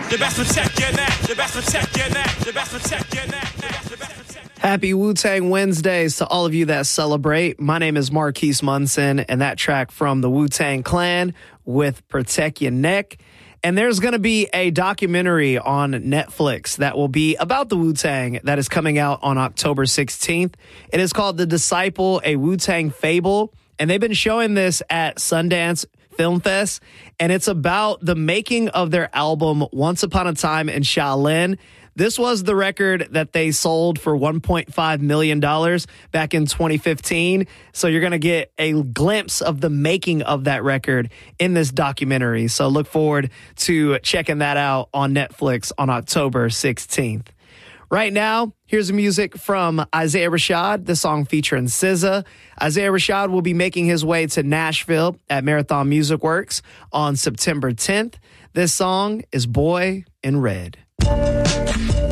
The best protect your neck. The best protect your neck. The best protect your neck. Happy Wu-Tang Wednesdays to all of you that celebrate. My name is Marquise Munson, and that track from the Wu-Tang Clan with Protect Your Neck. And there's going to be a documentary on Netflix that will be about the Wu-Tang that is coming out on October 16th. It is called The Disciple, a Wu-Tang Fable. And they've been showing this at Sundance Film Fest. And it's about the making of their album Once Upon a Time in Shaolin. This was the record that they sold for $1.5 million back in 2015. So you're going to get a glimpse of the making of that record in this documentary. So look forward to checking that out on Netflix on October 16th. Right now, here's music from Isaiah Rashad, the song featuring SZA. Isaiah Rashad will be making his way to Nashville at Marathon Music Works on September 10th. This song is Boy in Red.